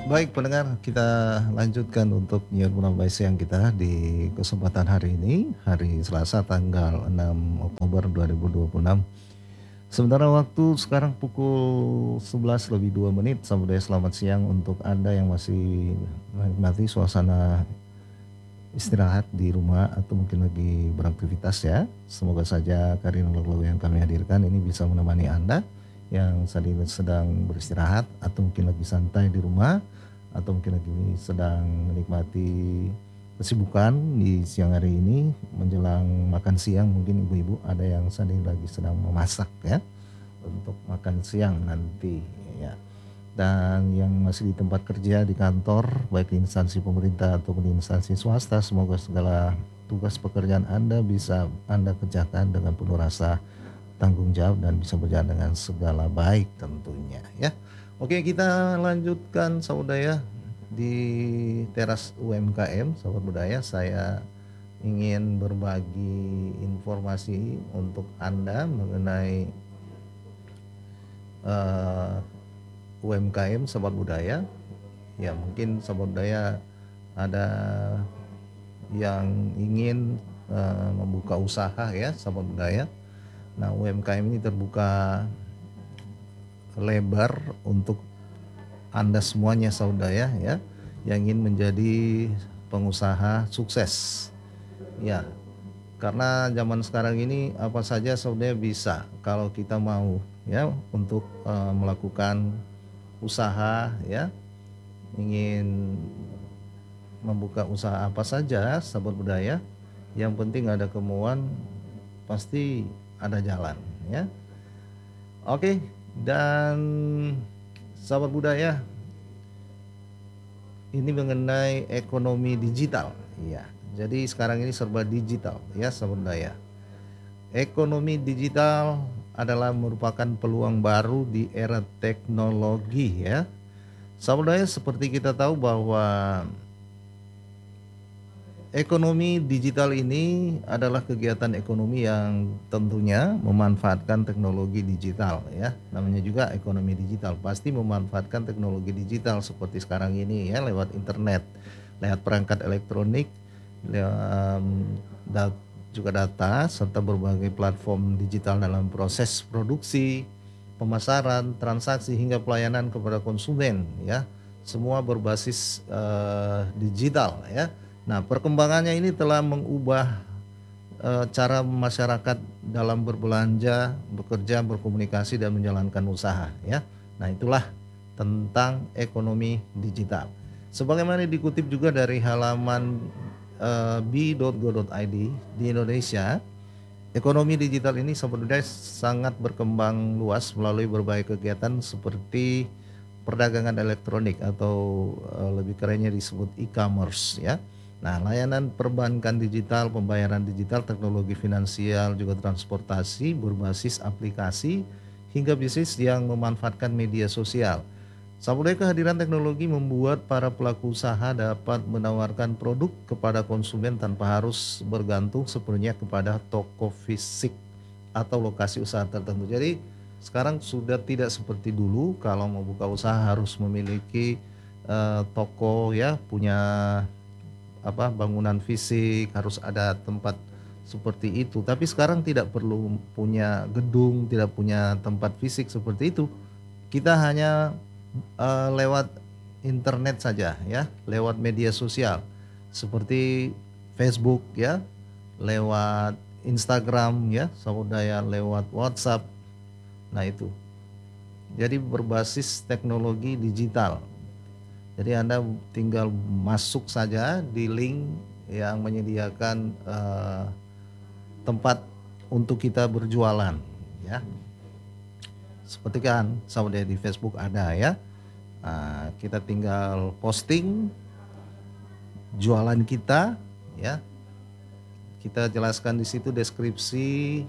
Baik pendengar, kita lanjutkan untuk nyiar menambah siang kita di kesempatan hari ini, hari Selasa tanggal 6 Oktober 2026. Sementara waktu sekarang pukul 11 lebih 2 menit. Selamat siang untuk Anda yang masih menikmati suasana istirahat di rumah atau mungkin lagi beraktivitas ya. Semoga saja karya lagu yang kami hadirkan ini bisa menemani Anda yang saat ini sedang beristirahat atau mungkin lagi santai di rumah atau mungkin lagi sedang menikmati kesibukan di siang hari ini menjelang makan siang. Mungkin ibu-ibu ada yang saat ini lagi sedang memasak ya untuk makan siang nanti ya. Dan yang masih di tempat kerja di kantor, baik di instansi pemerintah ataupun di instansi swasta, semoga segala tugas pekerjaan Anda bisa Anda kerjakan dengan penuh rasa tanggung jawab dan bisa berjalan dengan segala baik tentunya ya. Oke, kita lanjutkan saudara di teras UMKM. Sahabat budaya, saya ingin berbagi informasi untuk Anda mengenai UMKM Sobat Budaya. Ya, mungkin Sobat Budaya ada yang ingin membuka usaha ya Sobat Budaya. Nah, UMKM ini terbuka lebar untuk Anda semuanya saudara ya yang ingin menjadi pengusaha sukses. Ya, karena zaman sekarang ini apa saja saudara bisa kalau kita mau ya untuk melakukan usaha ya, ingin membuka usaha apa saja sahabat budaya, yang penting ada kemauan pasti ada jalan ya. Oke, dan sahabat budaya, ini mengenai ekonomi digital ya. Jadi sekarang ini serba digital ya sahabat budaya. Ekonomi digital adalah merupakan peluang baru di era teknologi ya. Sahabat budaya, seperti kita tahu bahwa ekonomi digital ini adalah kegiatan ekonomi yang tentunya memanfaatkan teknologi digital ya. Namanya juga ekonomi digital, pasti memanfaatkan teknologi digital seperti sekarang ini ya, lewat internet, lewat perangkat elektronik, juga data serta berbagai platform digital dalam proses produksi, pemasaran, transaksi hingga pelayanan kepada konsumen ya. Semua berbasis digital ya. Nah, perkembangannya ini telah mengubah cara masyarakat dalam berbelanja, bekerja, berkomunikasi dan menjalankan usaha ya. Nah, itulah tentang ekonomi digital. Sebagaimana dikutip juga dari halaman bi.go.id di Indonesia, ekonomi digital ini sebenarnya sangat berkembang luas melalui berbagai kegiatan seperti perdagangan elektronik atau lebih kerennya disebut e-commerce ya. Nah, layanan perbankan digital, pembayaran digital, teknologi finansial, juga transportasi berbasis aplikasi, hingga bisnis yang memanfaatkan media sosial. Sampai kehadiran teknologi membuat para pelaku usaha dapat menawarkan produk kepada konsumen tanpa harus bergantung sepenuhnya kepada toko fisik atau lokasi usaha tertentu. Jadi sekarang sudah tidak seperti dulu kalau mau buka usaha harus memiliki toko ya, punya bangunan fisik, harus ada tempat seperti itu. Tapi sekarang tidak perlu punya gedung, tidak punya tempat fisik seperti itu. Kita hanya lewat internet saja ya, lewat media sosial seperti Facebook ya, lewat Instagram ya, saudara, lewat WhatsApp. Nah, itu. Jadi berbasis teknologi digital. Jadi Anda tinggal masuk saja di link yang menyediakan tempat untuk kita berjualan ya. Seperti kan saudara di Facebook ada ya. Nah, kita tinggal posting jualan kita ya. Kita jelaskan di situ deskripsi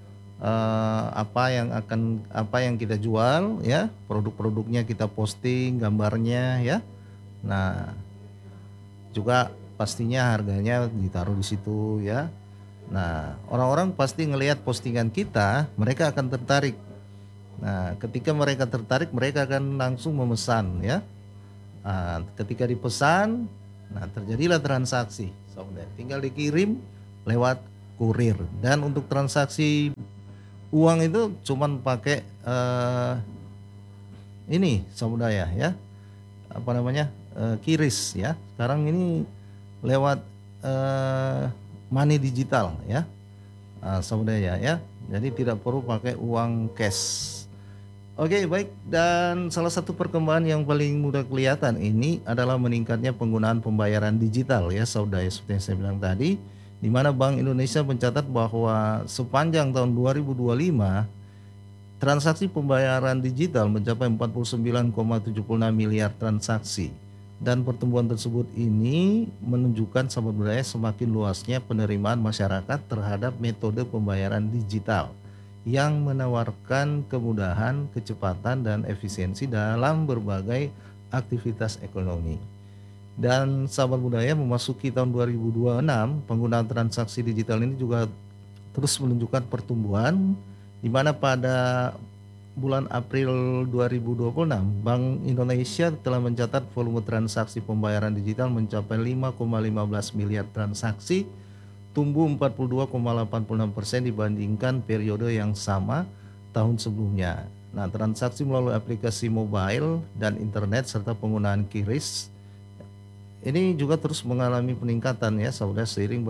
apa yang kita jual ya, produk-produknya kita posting gambarnya ya. Nah, juga pastinya harganya ditaruh di situ ya. Nah, orang-orang pasti ngelihat postingan kita, mereka akan tertarik. Nah, ketika mereka tertarik, mereka akan langsung memesan ya. Ketika dipesan, nah terjadilah transaksi, saudara. Tinggal dikirim lewat kurir. Dan untuk transaksi uang itu cuman pakai ini, saudara ya, apa namanya, QRIS ya. Sekarang ini lewat money digital ya, saudara ya. Jadi tidak perlu pakai uang cash. Oke, baik. Dan salah satu perkembangan yang paling mudah kelihatan ini adalah meningkatnya penggunaan pembayaran digital ya, saudara, seperti yang saya bilang tadi, di mana Bank Indonesia mencatat bahwa sepanjang tahun 2025 transaksi pembayaran digital mencapai 49,76 miliar transaksi. Dan pertumbuhan tersebut ini menunjukkan, sahabat budaya, semakin luasnya penerimaan masyarakat terhadap metode pembayaran digital yang menawarkan kemudahan, kecepatan, dan efisiensi dalam berbagai aktivitas ekonomi. Dan sahabat budaya, memasuki tahun 2026, penggunaan transaksi digital ini juga terus menunjukkan pertumbuhan, di mana pada bulan April 2026, Bank Indonesia telah mencatat volume transaksi pembayaran digital mencapai 5,15 miliar transaksi, tumbuh 42,86% dibandingkan periode yang sama tahun sebelumnya. Nah, transaksi melalui aplikasi mobile dan internet serta penggunaan QRIS ini juga terus mengalami peningkatan ya, saudara, seiring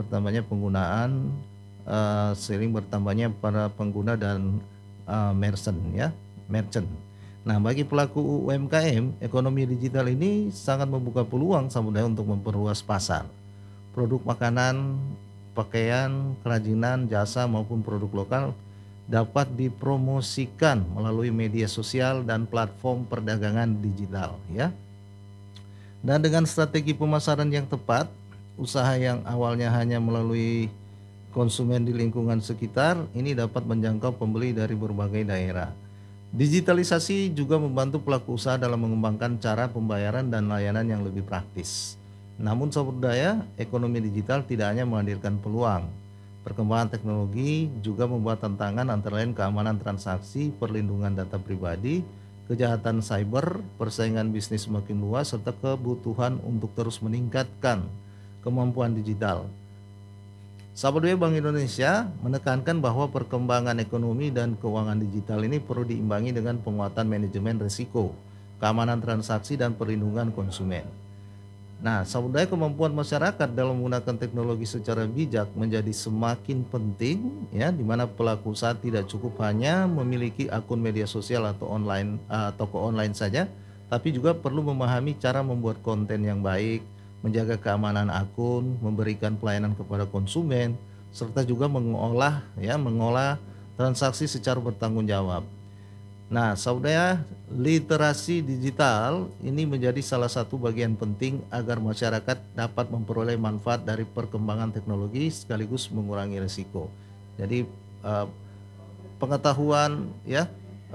bertambahnya para pengguna dan merchant. Nah, bagi pelaku UMKM, ekonomi digital ini sangat membuka peluang, saudara, untuk memperluas pasar. Produk makanan, pakaian, kerajinan, jasa maupun produk lokal dapat dipromosikan melalui media sosial dan platform perdagangan digital ya. Dan dengan strategi pemasaran yang tepat, usaha yang awalnya hanya melalui konsumen di lingkungan sekitar ini dapat menjangkau pembeli dari berbagai daerah. Digitalisasi juga membantu pelaku usaha dalam mengembangkan cara pembayaran dan layanan yang lebih praktis. Namun sahabat budaya, ekonomi digital tidak hanya menghadirkan peluang. Perkembangan teknologi juga membuat tantangan, antara lain keamanan transaksi, perlindungan data pribadi, kejahatan cyber, persaingan bisnis semakin luas, serta kebutuhan untuk terus meningkatkan kemampuan digital. Sahabat budaya, Bank Indonesia menekankan bahwa perkembangan ekonomi dan keuangan digital ini perlu diimbangi dengan penguatan manajemen risiko, keamanan transaksi, dan perlindungan konsumen. Nah, saudara, kemampuan masyarakat dalam menggunakan teknologi secara bijak menjadi semakin penting ya, di mana pelaku usaha tidak cukup hanya memiliki akun media sosial atau toko online saja, tapi juga perlu memahami cara membuat konten yang baik, menjaga keamanan akun, memberikan pelayanan kepada konsumen, serta juga mengolah transaksi secara bertanggung jawab. Nah, saudara, literasi digital ini menjadi salah satu bagian penting agar masyarakat dapat memperoleh manfaat dari perkembangan teknologi sekaligus mengurangi risiko. Jadi pengetahuan ya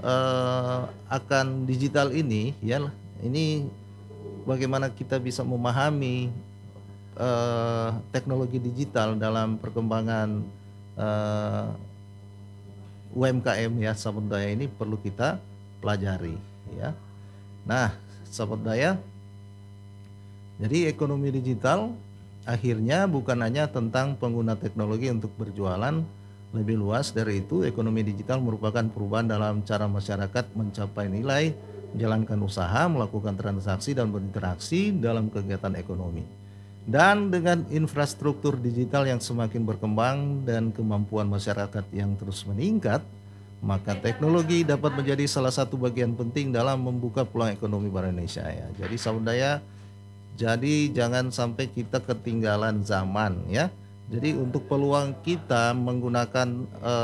akan digital ini ya, ini bagaimana kita bisa memahami teknologi digital dalam perkembangan UMKM ya, sahabat daya, ini perlu kita pelajari ya. Nah, sahabat daya, jadi ekonomi digital akhirnya bukan hanya tentang pengguna teknologi untuk berjualan. Lebih luas dari itu, ekonomi digital merupakan perubahan dalam cara masyarakat mencapai nilai, menjalankan usaha, melakukan transaksi, dan berinteraksi dalam kegiatan ekonomi. Dan dengan infrastruktur digital yang semakin berkembang dan kemampuan masyarakat yang terus meningkat, maka teknologi dapat menjadi salah satu bagian penting dalam membuka peluang ekonomi Bank Indonesia ya. Jadi saudara, jadi jangan sampai kita ketinggalan zaman ya. Jadi untuk peluang kita menggunakan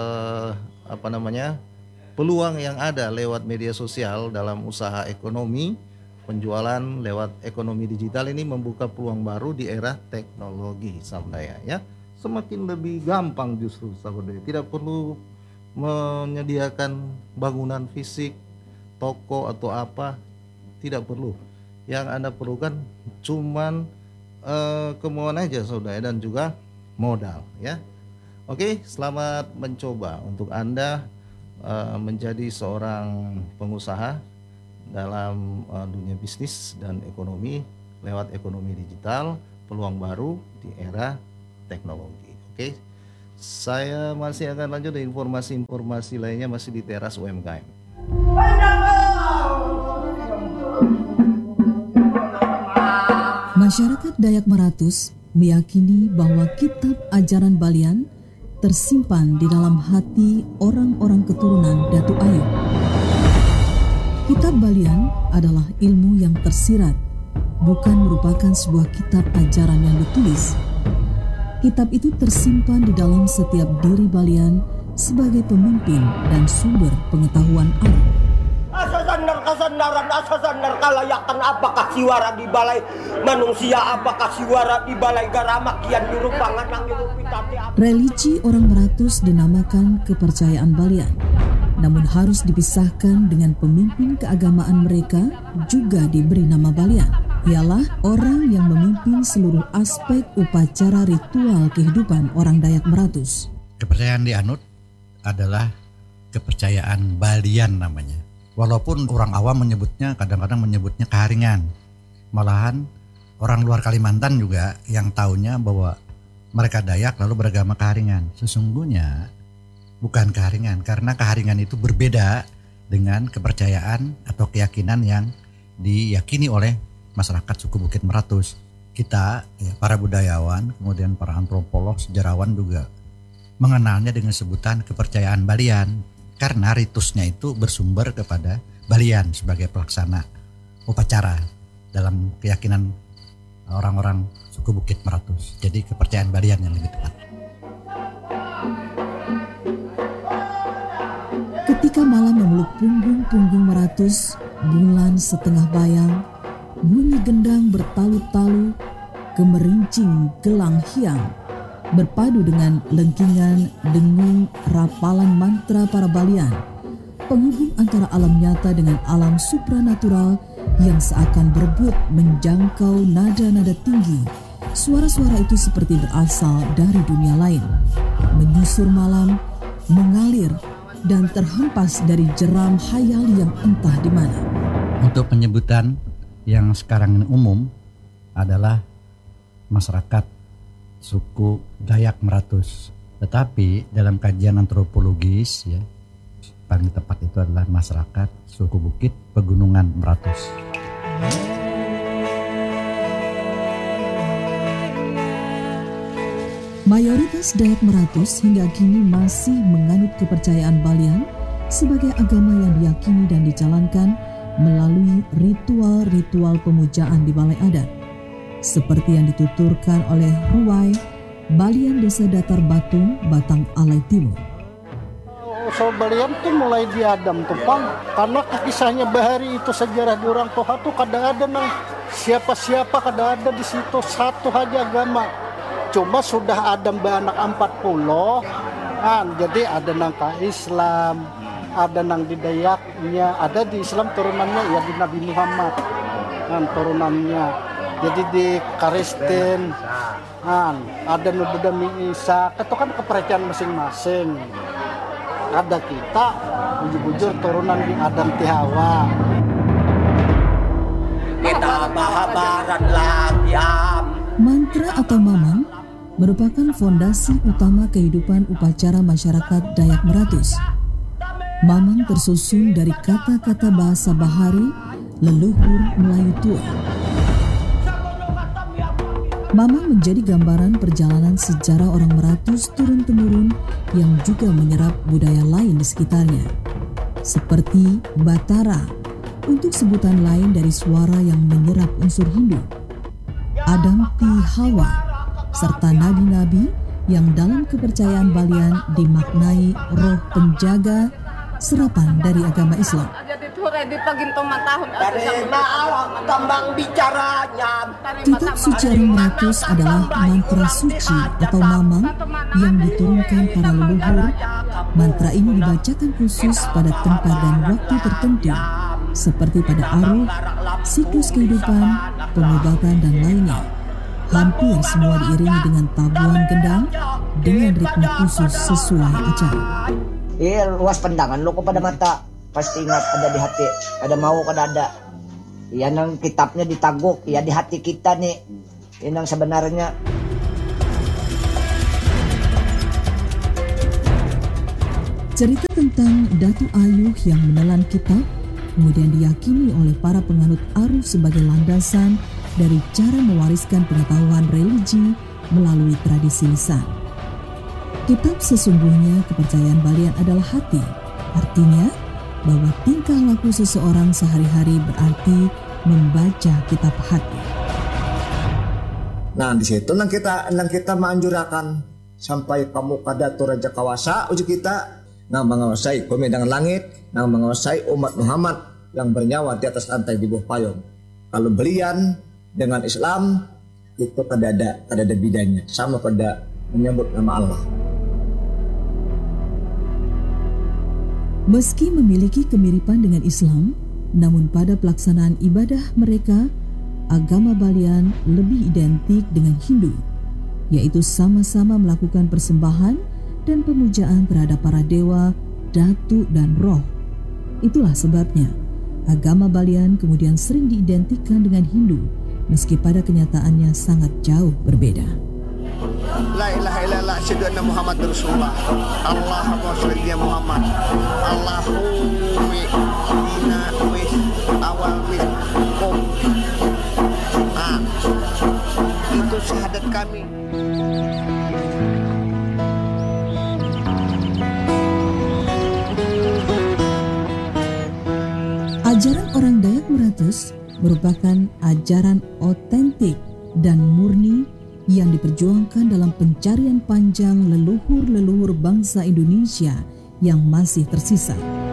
peluang yang ada lewat media sosial dalam usaha ekonomi, penjualan lewat ekonomi digital ini membuka peluang baru di era teknologi, sahabat ya. Semakin lebih gampang justru, sahabat. Tidak perlu menyediakan bangunan fisik, toko atau apa, tidak perlu. Yang Anda perlukan cuman kemauan aja, saudara, dan juga modal ya. Oke, selamat mencoba untuk Anda menjadi seorang pengusaha dalam dunia bisnis dan ekonomi lewat ekonomi digital, peluang baru di era teknologi. Oke, saya masih akan lanjut dengan informasi-informasi lainnya masih di Teras UMKM. Masyarakat Dayak Maratus meyakini bahwa kitab ajaran Balian tersimpan di dalam hati orang-orang keturunan Datu Ayu. Kitab Balian adalah ilmu yang tersirat, bukan merupakan sebuah kitab ajaran yang ditulis. Kitab itu tersimpan di dalam setiap diri Balian sebagai pemimpin dan sumber pengetahuan Arab. Asasandar kasandaran, asasandar kalayakan apakah siwara di balai manusia, apakah siwara di balai garama kian dirupangan nang dirupitati. Religi orang Maratus dinamakan kepercayaan Balian, namun harus dipisahkan dengan pemimpin keagamaan mereka juga diberi nama Balian. Ialah orang yang memimpin seluruh aspek upacara ritual kehidupan orang Dayak Maratus. Kepercayaan dianut adalah kepercayaan Balian namanya. Walaupun orang awam kadang-kadang menyebutnya keharingan. Malahan orang luar Kalimantan juga yang taunya bahwa mereka Dayak lalu beragama keharingan. Sesungguhnya bukan keharingan, karena keharingan itu berbeda dengan kepercayaan atau keyakinan yang diyakini oleh masyarakat suku Bukit Meratus. Kita, para budayawan, kemudian para antropolog, sejarawan juga mengenalnya dengan sebutan kepercayaan Balian. Karena ritusnya itu bersumber kepada Balian sebagai pelaksana upacara dalam keyakinan orang-orang suku Bukit Meratus. Jadi kepercayaan Balian yang lebih tepat. Ketika malam memeluk punggung-punggung Meratus, bulan setengah bayang, bunyi gendang bertalu-talu, gemerincing gelang hiang, berpadu dengan lengkingan, dengung, rapalan mantra para Balian, penghubung antara alam nyata dengan alam supranatural yang seakan berebut menjangkau nada-nada tinggi. Suara-suara itu seperti berasal dari dunia lain, menyusur malam, mengalir, dan terhempas dari jeram hayal yang entah di mana. Untuk penyebutan yang sekarang ini umum adalah masyarakat suku Dayak Meratus. Tetapi dalam kajian antropologis paling tepat itu adalah masyarakat suku Bukit Pegunungan Meratus. Mayoritas Dayak Meratus hingga kini masih menganut kepercayaan Balian sebagai agama yang diyakini dan dijalankan melalui ritual-ritual pemujaan di balai adat. Seperti yang dituturkan oleh Ruwai, Balian Desa Datar Batung, Batang Alai Timur. Soal Balian tuh mulai di Adam tuh Pang, karena kisahnya Bahari itu sejarah di orang Toha tuh kada ada nang siapa-siapa kada ada di situ, satu aja agama. Cuma sudah Adam beranak 40 kan, jadi ada nang ke Islam, ada nang di Dayaknya, ada di Islam turunannya ya di Nabi Muhammad kan turunannya. Jadi di Kristen, ada Nudami Isa, itu kan kepercayaan masing-masing. Ada kita, bujur-bujur turunan di Adam Tihawa. Kita bahabaran lagi. Mantra atau mamang merupakan fondasi utama kehidupan upacara masyarakat Dayak Meratus. Mamang tersusun dari kata-kata bahasa Bahari, leluhur Melayu tua. Mamang menjadi gambaran perjalanan sejarah orang Meratus turun-temurun yang juga menyerap budaya lain di sekitarnya. Seperti Batara, untuk sebutan lain dari suara yang menyerap unsur Hindu. Adam Tihawa, serta nabi-nabi yang dalam kepercayaan Balian dimaknai roh penjaga serapan dari agama Islam. Kembang bicaranya. Kitab suci orang Meratus adalah mantra suci atau mamang yang diturunkan para leluhur. Mantra ini dibacakan khusus pada tempat dan waktu tertentu, seperti pada arus, siklus kehidupan, pengobatan, dan lainnya. Hampir semua diiringi dengan tabuhan gendang dengan ritme khusus sesuai acara. Luas pandangan lo kepada mata pasti ingat ada di hati, ada mau kada ada. Yan ang kitabnya ditagok, ya di hati kita nih. Yan ang sebenarnya. Cerita tentang Datu Ayuh yang menelan kitab kemudian diyakini oleh para penganut Aruf sebagai landasan dari cara mewariskan pengetahuan religi melalui tradisi lisan. Kitab sesungguhnya kepercayaan Balian adalah hati, artinya bahwa tingkah laku seseorang sehari-hari berarti membaca kitab hati. Nah di situ nang kita menganjurkan sampai kamu kada tu raja kawasa uji kita nang menguasai bumi dengan langit, nang menguasai umat Muhammad yang bernyawa di atas lantai di bawah payung. Kalau belian dengan Islam itu kada ada bedanya, sama pada menyebut nama Allah. Meski memiliki kemiripan dengan Islam, namun pada pelaksanaan ibadah mereka, agama Balian lebih identik dengan Hindu, yaitu sama-sama melakukan persembahan dan pemujaan terhadap para dewa, datu, dan roh. Itulah sebabnya agama Balian kemudian sering diidentikan dengan Hindu, meski pada kenyataannya sangat jauh berbeda. La ilaha illallah asyhadu anna Muhammad Rasulullah. Allahumma sholli ala Muhammad. Allahu dina wis awal wis kom. Itu syahadat kami. Ajaran orang Dayak Muratus merupakan ajaran otentik dan murni yang diperjuangkan dalam pencarian panjang leluhur-leluhur bangsa Indonesia yang masih tersisa.